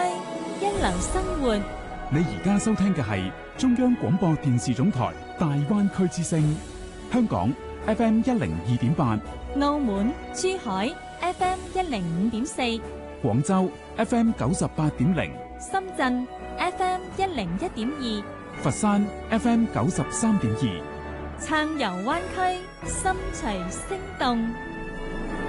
一流生活。 你而家收聽嘅係中央廣播電視總台大灣區之聲，香港 FM 102.8， 澳門、珠海 FM 105.4， 廣州 FM 98.0， 深圳 FM 101.2， 佛山 FM 93.2， 撐遊灣區，心隨聲動。